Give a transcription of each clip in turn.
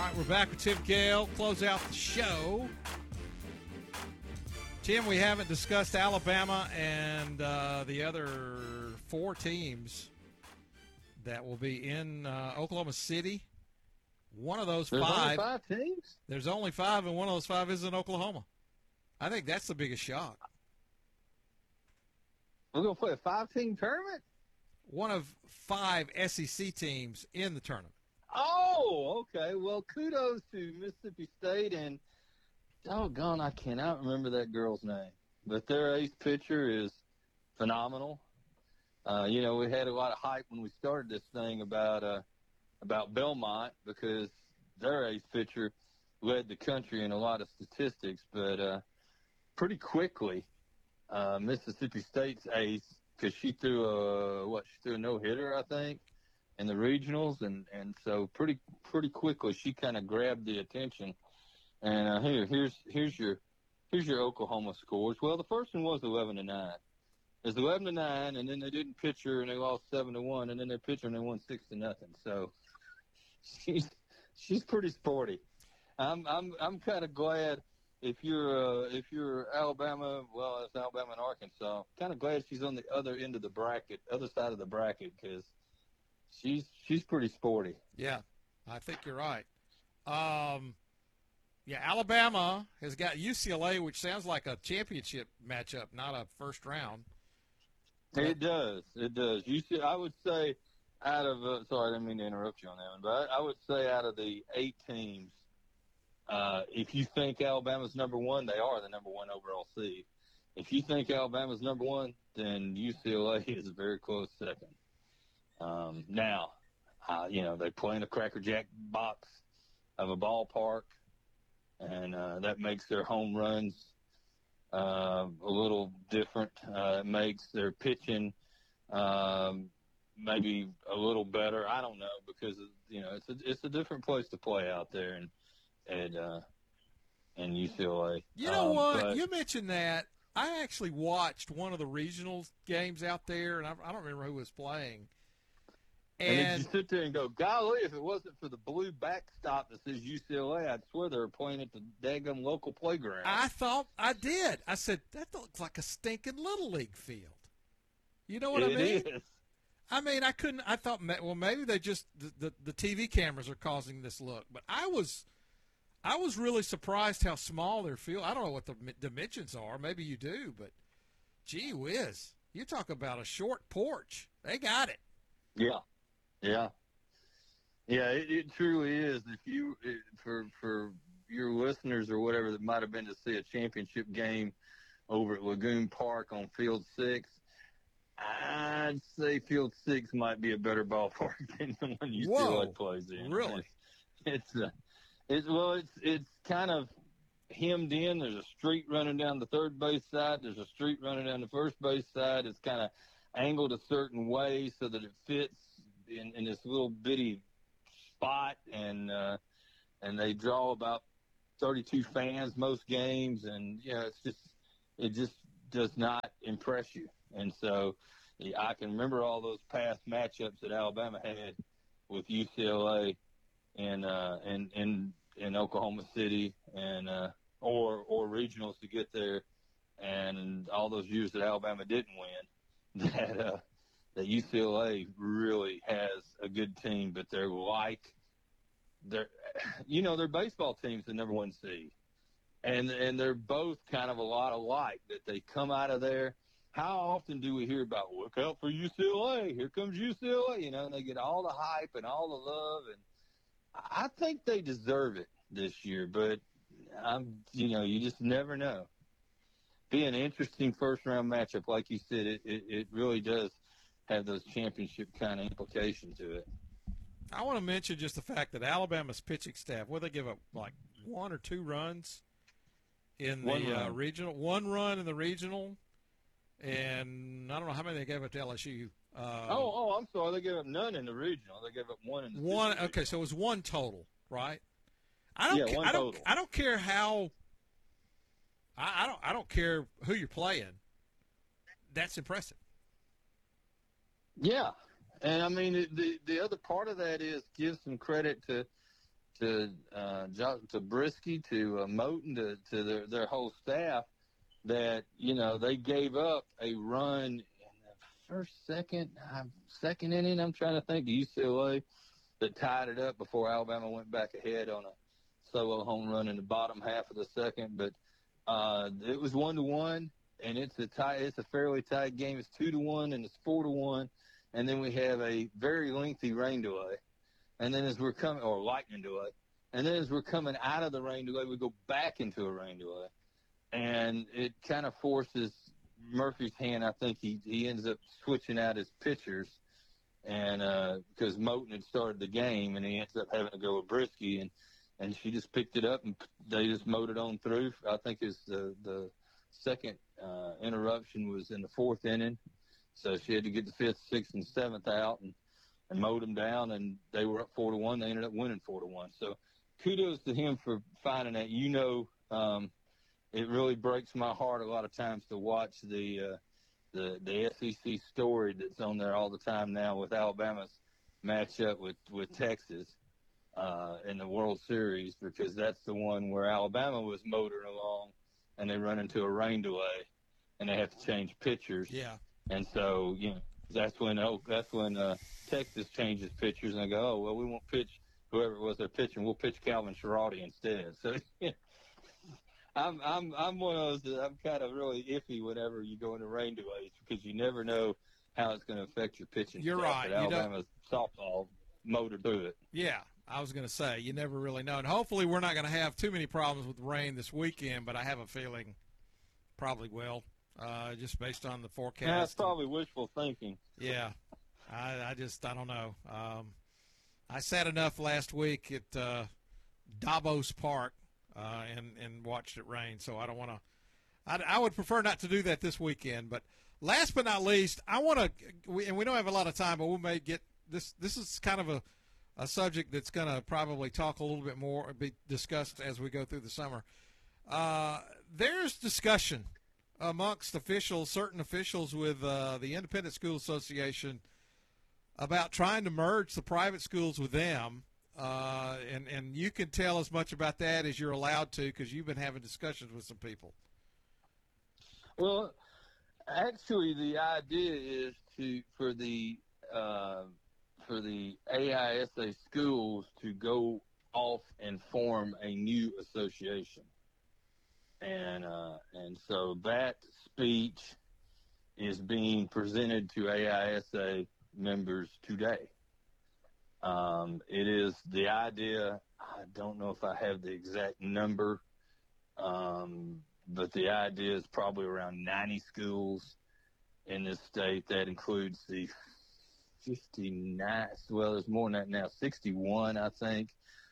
right, we're back with Tim Gale. Close out the show. Tim, we haven't discussed Alabama and the other four teams that will be in Oklahoma City. One of those There's five. only 5 teams? There's only 5, and one of those 5 is in Oklahoma. I think that's the biggest shock. We're going to play a 5-team tournament? One of 5 SEC teams in the tournament. Oh, okay. Well, kudos to Mississippi State, and doggone, I cannot remember that girl's name. But their ace pitcher is phenomenal. We had a lot of hype when we started this thing about Belmont because their ace pitcher led the country in a lot of statistics. But pretty quickly, Mississippi State's ace, because she threw a no-hitter, I think, in the regionals, and so pretty quickly she kind of grabbed the attention. And here's your Oklahoma scores. Well, the first one was 11-9. It's 11-9, and then they didn't pitch her, and they lost 7-1, and then they pitched her and they won 6-0. So she's pretty sporty. I'm kind of glad if you're Alabama, well, it's Alabama and Arkansas. Kind of glad she's on the other end of the bracket, other side of the bracket, because she's pretty sporty. Yeah, I think you're right. Alabama has got UCLA, which sounds like a championship matchup, not a first round. It does. I would say out of sorry, I didn't mean to interrupt you on that one, but I would say out of the 8 teams, if you think Alabama's number 1, they are the number 1 overall seed. If you think Alabama's number 1, then UCLA is a very close second. Now, they play in a Cracker Jack box of a ballpark, and that makes their home runs a little different. It makes their pitching maybe a little better. I don't know, because it's a different place to play out there and UCLA. You know what? You mentioned that. I actually watched one of the regional games out there, and I don't remember who was playing. And then you sit there and go, golly, if it wasn't for the blue backstop that says UCLA, I'd swear they were playing at the daggum local playground. I thought I did. I said, that looks like a stinking Little League field. You know what I mean? It is. I mean, I thought, well, maybe they just, the TV cameras are causing this look. But I was really surprised how small their field. I don't know what the dimensions are. Maybe you do, but gee whiz. You talk about a short porch. They got it. Yeah. It truly is. For your listeners or whatever that might have been to see a championship game over at Lagoon Park on Field 6, I'd say Field 6 might be a better ballpark than the one UCLA plays in. Really? It's kind of hemmed in. There's a street running down the third base side. There's a street running down the first base side. It's kind of angled a certain way so that it fits in this little bitty spot, and they draw about 32 fans most games, and it just does not impress you. And so I can remember all those past matchups that Alabama had with UCLA in Oklahoma City, and or regionals to get there, and all those years that Alabama didn't win, that UCLA really has a good team, but their baseball team's the number 1 seed, and they're both kind of a lot alike. That they come out of there. How often do we hear about look out for UCLA? Here comes UCLA, and they get all the hype and all the love, and I think they deserve it this year. But you just never know. Be an interesting first round matchup, like you said. It really does have those championship kind of implications to it. I want to mention just the fact that Alabama's pitching staff, they give up like 1 or 2 runs in the regional, 1 run in the regional, and I don't know how many they gave up to LSU. I'm sorry, they gave up none in the regional. They gave up 1 in the one. Okay, so it was 1 total, right? I don't care how. I don't care who you're playing. That's impressive. Yeah, and I mean the other part of that is give some credit to to Brisky, to Moten, to their whole staff, that they gave up a run in the second inning. I'm trying to think, UCLA, that tied it up before Alabama went back ahead on a solo home run in the bottom half of the second. But it was 1-1, and it's a fairly tight game. It's 2-1 and it's 4-1, and then we have a very lengthy rain delay, and then as we're coming, or lightning delay, and then as we're coming out of the rain delay, we go back into a rain delay, and it kind of forces Murphy's hand. I think he ends up switching out his pitchers, and because Moten had started the game, and he ends up having to go with Brisky, and she just picked it up, and they just mowed it on through. I think the second interruption was in the fourth inning, so she had to get the fifth, sixth, and seventh out, and mowed them down, and they were up 4-1. They ended up winning 4-1. So kudos to him for finding that. It really breaks my heart a lot of times to watch the SEC story that's on there all the time now with Alabama's matchup with Texas in the World Series, because that's the one where Alabama was motoring along and they run into a rain delay and they have to change pitchers. Yeah. And so, that's when Texas changes pitchers, and they go, oh, well, we won't pitch whoever it was they're pitching. We'll pitch Calvin Schiraldi instead. So I'm one of those that I'm kind of really iffy whenever you go into rain delays, because you never know how it's going to affect your pitching. You're staff. right. But Alabama's softball motored through it. Yeah, I was going to say, you never really know. And hopefully we're not going to have too many problems with rain this weekend, but I have a feeling probably will, just based on the forecast. Yeah, that's probably wishful thinking. Yeah, I don't know. I sat enough last week at Davos Park and watched it rain, so I don't want to. I would prefer not to do that this weekend. But last but not least, I want to, and we don't have a lot of time, but we may get this. This is kind of a subject that's going to probably talk a little bit more, be discussed as we go through the summer. There's discussion amongst officials, certain officials with the Independent School Association, about trying to merge the private schools with them. And you can tell as much about that as you're allowed to, because you've been having discussions with some people. Well, actually, the idea is for the AISA schools to go off and form a new association, and so that speech is being presented to AISA members today. It is the idea. I don't know if I have the exact number, but the idea is probably around 90 schools in this state. That includes the 59, well, there's more than that now, 61, I think,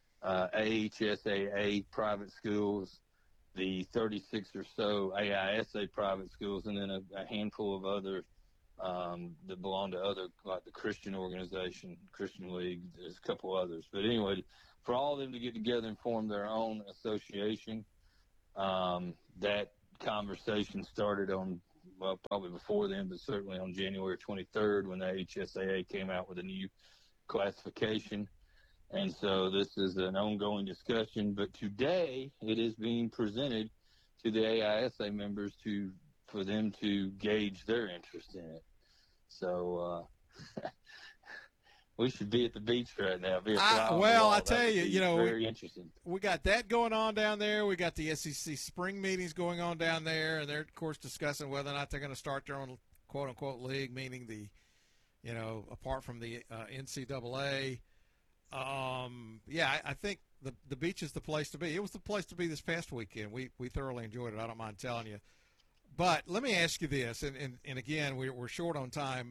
AHSAA private schools, the 36 or so AISA private schools, and then a handful of other that belong to other, like the Christian organization, Christian League. There's a couple others. But anyway, for all of them to get together and form their own association, that conversation started on, well, probably before then, but certainly on January 23rd when the HSAA came out with a new classification. And so this is an ongoing discussion. But today it is being presented to the AISA members for them to gauge their interest in it. So we should be at the beach right now. I tell you, very interesting. We got that going on down there. We got the SEC spring meetings going on down there, and they're, of course, discussing whether or not they're going to start their own quote-unquote league, meaning apart from the NCAA. I think the beach is the place to be. It was the place to be this past weekend. We thoroughly enjoyed it. I don't mind telling you. But let me ask you this, and again, we're short on time.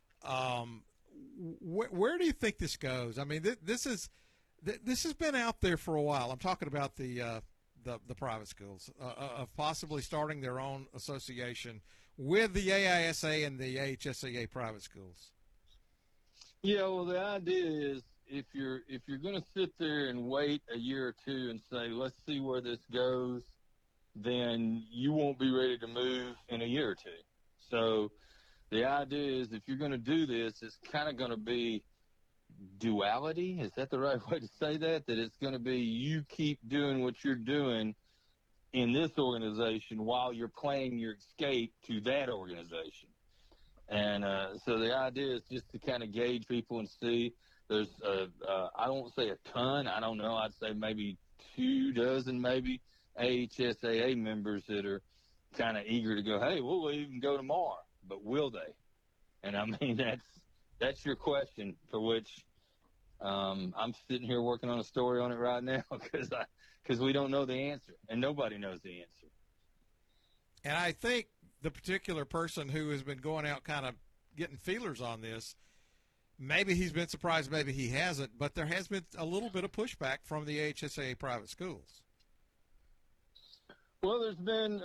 Where do you think this goes? I mean, this has been out there for a while. I'm talking about the private schools of possibly starting their own association with the AISA and the AHSAA private schools. Yeah, well, the idea is if you're going to sit there and wait a year or two and say, let's see where this goes, then you won't be ready to move in a year or two. So the idea is if you're going to do this, it's kind of going to be duality. Is that the right way to say that? That it's going to be you keep doing what you're doing in this organization while you're planning your escape to that organization. And so the idea is just to kind of gauge people and see. There's, I don't say a ton. I don't know. I'd say maybe 24 maybe AHSAA members that are kind of eager to go, hey, we'll even go tomorrow. But will they? And I mean, that's your question, for which I'm sitting here working on a story on it right now because we don't know the answer, and nobody knows the answer. And I think the particular person who has been going out kind of getting feelers on this, maybe he's been surprised, maybe he hasn't, but there has been a little bit of pushback from the AHSAA private schools. Well, there's been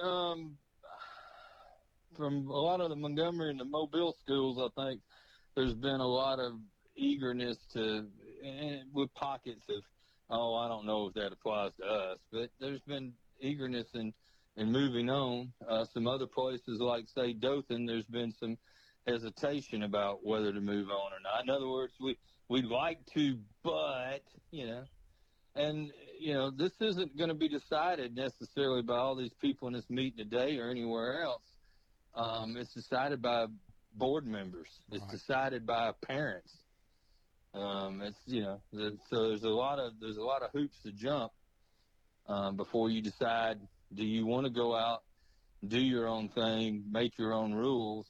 from a lot of the Montgomery and the Mobile schools, I think there's been a lot of eagerness with pockets of, I don't know if that applies to us, but there's been eagerness in moving on. Some other places, like, say, Dothan, there's been some hesitation about whether to move on or not. In other words, we'd like to, but, and, this isn't going to be decided necessarily by all these people in this meeting today or anywhere else. It's decided by board members. It's right. Decided by parents. So there's a lot of hoops to jump before you decide, do you want to go out, do your own thing, make your own rules?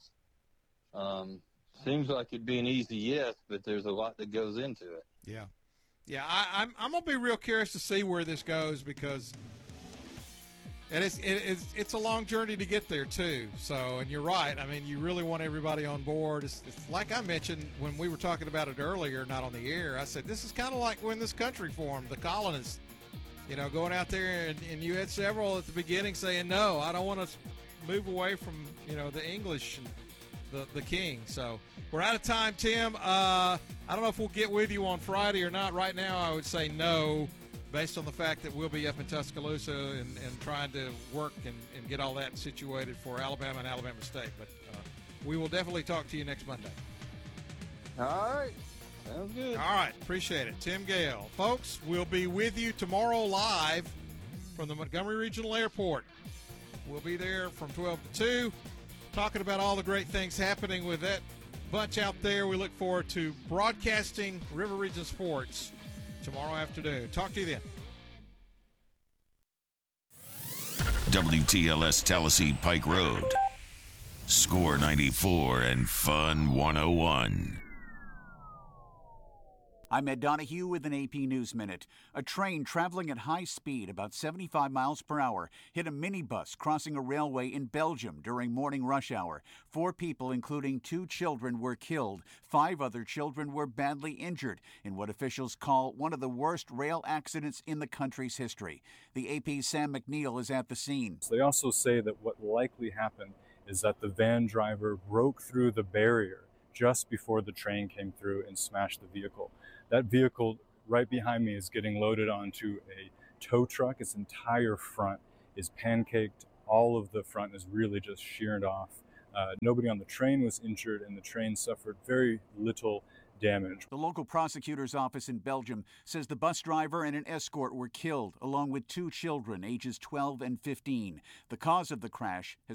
Seems like it'd be an easy yes, but there's a lot that goes into it. Yeah. I'm gonna be real curious to see where this goes, because it's a long journey to get there too. So, and you're right. I mean, you really want everybody on board. It's like I mentioned when we were talking about it earlier, not on the air. I said this is kind of like when this country formed, the colonists. Going out there, and you had several at the beginning saying, no, I don't want to move away from, the English and the king. So we're out of time, Tim. I don't know if we'll get with you on Friday or not. Right now, I would say no, based on the fact that we'll be up in Tuscaloosa and trying to work and get all that situated for Alabama and Alabama State. But we will definitely talk to you next Monday. All right. Sounds good. All right. Appreciate it. Tim Gale. Folks, we'll be with you tomorrow live from the Montgomery Regional Airport. We'll be there from 12 to 2, talking about all the great things happening with that bunch out there. We look forward to broadcasting River Region Sports tomorrow afternoon. Talk to you then. WTLS Tallahassee Pike Road. Score 94 and Fun 101. I'm Ed Donahue with an AP News Minute. A train traveling at high speed, about 75 miles per hour, hit a minibus crossing a railway in Belgium during morning rush hour. 4 people, including 2 children, were killed. 5 other children were badly injured in what officials call one of the worst rail accidents in the country's history. The AP's Sam McNeil is at the scene. They also say that what likely happened is that the van driver broke through the barrier just before the train came through and smashed the vehicle. That vehicle right behind me is getting loaded onto a tow truck. Its entire front is pancaked. All of the front is really just sheared off. Nobody on the train was injured, and the train suffered very little damage. The local prosecutor's office in Belgium says the bus driver and an escort were killed, along with 2 children, ages 12 and 15. The cause of the crash has